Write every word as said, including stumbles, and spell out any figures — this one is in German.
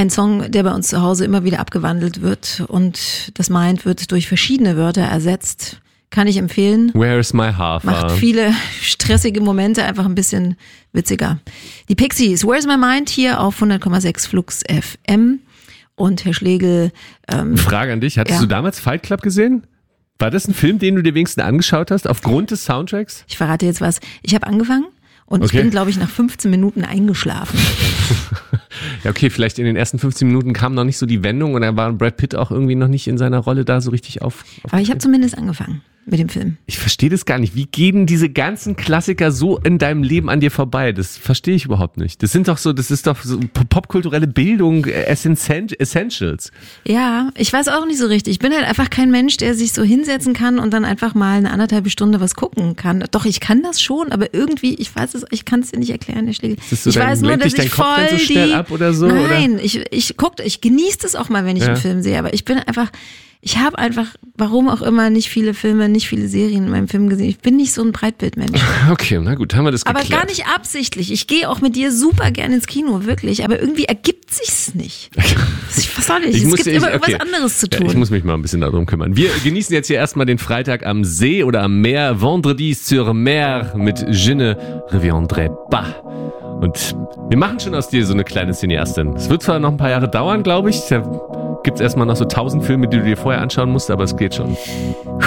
Ein Song, der bei uns zu Hause immer wieder abgewandelt wird und das meint wird durch verschiedene Wörter ersetzt. Kann ich empfehlen. Where's my Hafer? Macht viele stressige Momente einfach ein bisschen witziger. Die Pixies, Where's my mind hier auf hundert Komma sechs Flux F M. Und Herr Schlegel. Ähm, Frage an dich, hattest ja. du damals Fight Club gesehen? War das ein Film, den du dir wenigstens angeschaut hast, aufgrund des Soundtracks? Ich verrate jetzt was. Ich habe angefangen und okay. ich bin, glaube ich, nach fünfzehn Minuten eingeschlafen. Ja, okay, vielleicht in den ersten fünfzehn Minuten kam noch nicht so die Wendung und dann war Brad Pitt auch irgendwie noch nicht in seiner Rolle da so richtig auf. auf Aber ich habe zumindest angefangen mit dem Film. Ich verstehe das gar nicht. Wie gehen diese ganzen Klassiker so in deinem Leben an dir vorbei? Das verstehe ich überhaupt nicht. Das sind doch so, das ist doch so popkulturelle Bildung, Essentials. Ja, ich weiß auch nicht so richtig. Ich bin halt einfach kein Mensch, der sich so hinsetzen kann und dann einfach mal eine anderthalb Stunde was gucken kann. Doch, ich kann das schon, aber irgendwie, ich weiß es, ich kann es dir nicht erklären, Herr Schlegel. So, ich dann weiß nur, dass ich Kopf voll dann so schnell die, ab oder so, nein, oder? ich, ich guck, ich genieße das auch mal, wenn ich ja. einen Film sehe, aber ich bin einfach, ich habe einfach, warum auch immer, nicht viele Filme, nicht viele Serien in meinem Film gesehen. Ich bin nicht so ein Breitbildmensch. Okay, na gut, haben wir das geklärt. Aber gar nicht absichtlich. Ich gehe auch mit dir super gern ins Kino, wirklich. Aber irgendwie ergibt sich's nicht. Was soll ich? ich es muss, gibt ich, immer okay. irgendwas anderes zu tun. Ja, ich muss mich mal ein bisschen darum kümmern. Wir genießen jetzt hier erstmal den Freitag am See oder am Meer. Vendredi sur Mer mit Je ne reviendrai pas. Und wir machen schon aus dir so eine kleine Cineastin. Es wird zwar noch ein paar Jahre dauern, glaube ich. Da gibt's erstmal noch so tausend Filme, die du dir vorher anschauen musst, aber es geht schon.